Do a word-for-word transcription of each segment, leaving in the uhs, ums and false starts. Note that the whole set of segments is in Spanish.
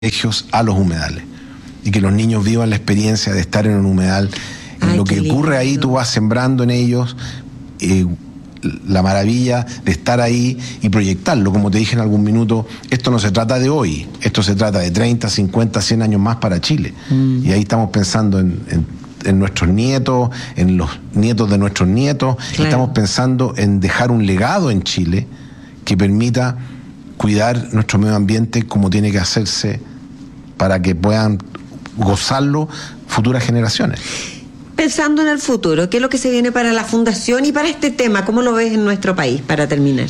colegios a los humedales y que los niños vivan la experiencia de estar en un humedal. Ay, y lo que lindo. ocurre ahí, tú vas sembrando en ellos eh, la maravilla de estar ahí y proyectarlo. Como te dije en algún minuto, esto no se trata de hoy, esto se trata de treinta, cincuenta, cien años más para Chile. Mm. Y ahí estamos pensando en, en, en nuestros nietos, en los nietos de nuestros nietos. Claro. Estamos pensando en dejar un legado en Chile que permita cuidar nuestro medio ambiente como tiene que hacerse para que puedan gozarlo futuras generaciones. Pensando en el futuro, ¿qué es lo que se viene para la Fundación y para este tema? ¿Cómo lo ves en nuestro país, para terminar?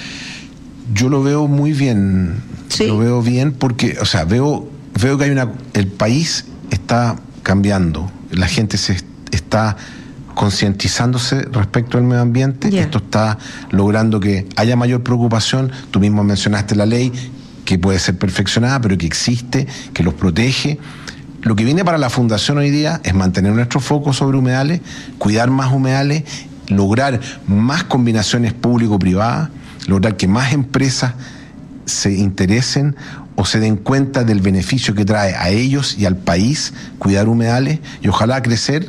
Yo lo veo muy bien. ¿Sí? Lo veo bien porque, o sea, veo, veo que hay una... El país está cambiando, la gente se está concientizándose respecto al medio ambiente. Yeah. Esto está logrando que haya mayor preocupación. Tú mismo mencionaste la ley, que puede ser perfeccionada, pero que existe, que los protege. Lo que viene para la Fundación hoy día es mantener nuestro foco sobre humedales, cuidar más humedales, lograr más combinaciones público-privadas, lograr que más empresas se interesen o se den cuenta del beneficio que trae a ellos y al país cuidar humedales, y ojalá crecer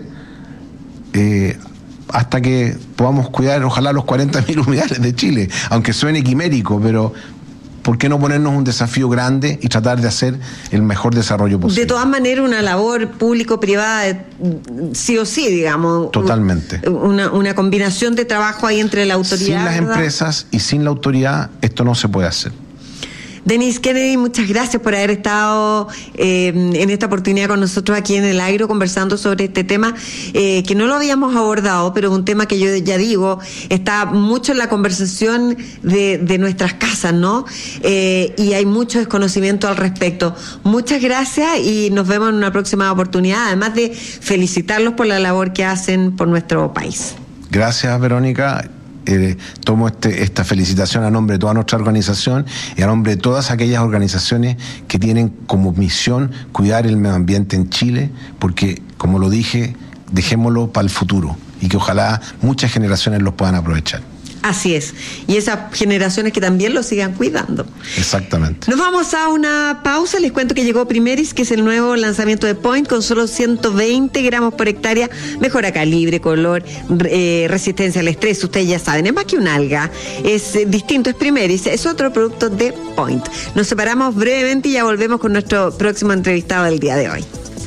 eh, hasta que podamos cuidar, ojalá, los cuarenta mil humedales de Chile, aunque suene quimérico, pero ¿por qué no ponernos un desafío grande y tratar de hacer el mejor desarrollo posible? De todas maneras, una labor público-privada, sí o sí, digamos. Totalmente. Una, una combinación de trabajo ahí entre la autoridad. Sin las ¿verdad? empresas y sin la autoridad, esto no se puede hacer. Denise Kennedy, muchas gracias por haber estado eh, en esta oportunidad con nosotros aquí en El Agro conversando sobre este tema eh, que no lo habíamos abordado, pero es un tema que yo ya digo, está mucho en la conversación de, de nuestras casas, ¿no? Eh, y hay mucho desconocimiento al respecto. Muchas gracias y nos vemos en una próxima oportunidad, además de felicitarlos por la labor que hacen por nuestro país. Gracias, Verónica. Eh, tomo este, esta felicitación a nombre de toda nuestra organización y a nombre de todas aquellas organizaciones que tienen como misión cuidar el medio ambiente en Chile, porque, como lo dije, dejémoslo para el futuro y que ojalá muchas generaciones los puedan aprovechar. Así es, y esas generaciones que también lo sigan cuidando. Exactamente. Nos vamos a una pausa. Les cuento que llegó Primeris, que es el nuevo lanzamiento de Point, con solo ciento veinte gramos por hectárea, mejora calibre, color, eh, resistencia al estrés. Ustedes ya saben, es más que un alga, es eh, distinto, es Primeris, es otro producto de Point. Nos separamos brevemente y ya volvemos con nuestro próximo entrevistado del día de hoy.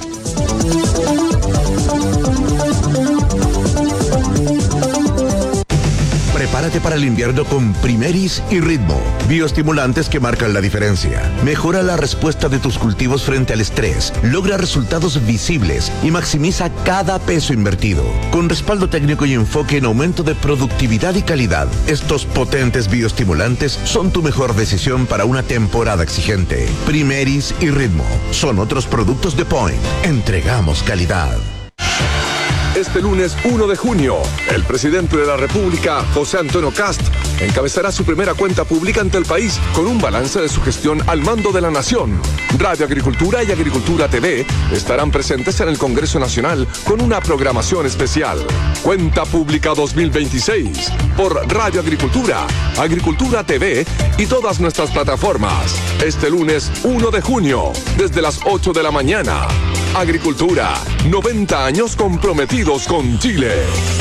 Prepárate para el invierno con Primeris y Ritmo, bioestimulantes que marcan la diferencia. Mejora la respuesta de tus cultivos frente al estrés, logra resultados visibles y maximiza cada peso invertido. Con respaldo técnico y enfoque en aumento de productividad y calidad, estos potentes bioestimulantes son tu mejor decisión para una temporada exigente. Primeris y Ritmo son otros productos de Point. Entregamos calidad. Este lunes uno de junio, el presidente de la República, José Antonio Kast, encabezará su primera cuenta pública ante el país con un balance de su gestión al mando de la nación. Radio Agricultura y Agricultura T V estarán presentes en el Congreso Nacional con una programación especial. Cuenta Pública dos mil veintiséis por Radio Agricultura, Agricultura T V y todas nuestras plataformas. Este lunes uno de junio, desde las ocho de la mañana. Agricultura, noventa años comprometidos con Chile.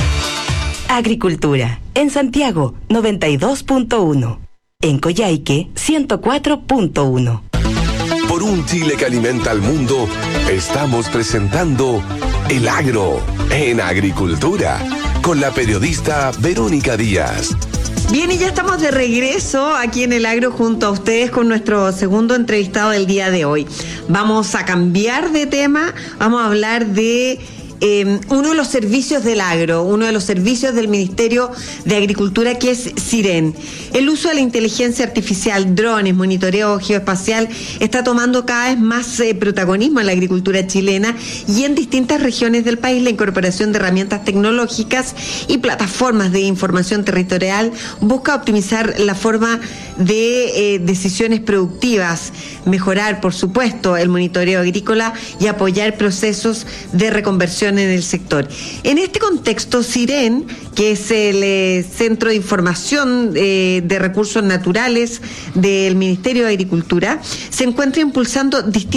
Agricultura, en Santiago, noventa y dos punto uno. En Coyhaique, ciento cuatro punto uno. Por un Chile que alimenta al mundo, estamos presentando El Agro en Agricultura, con la periodista Verónica Díaz. Bien, y ya estamos de regreso aquí en El Agro junto a ustedes con nuestro segundo entrevistado del día de hoy. Vamos a cambiar de tema, vamos a hablar de eh, uno de los servicios del agro, uno de los servicios del Ministerio de Agricultura, que es SIREN. El uso de la inteligencia artificial, drones, monitoreo geoespacial, está tomando cada vez más eh, protagonismo en la agricultura chilena y en distintas regiones del país. La incorporación de herramientas tecnológicas y plataformas de información territorial busca optimizar la forma de eh, decisiones productivas, mejorar, por supuesto, el monitoreo agrícola y apoyar procesos de reconversión inversión en el sector. En este contexto, Siren, que es el eh, Centro de Información eh, de Recursos Naturales del Ministerio de Agricultura, se encuentra impulsando distintos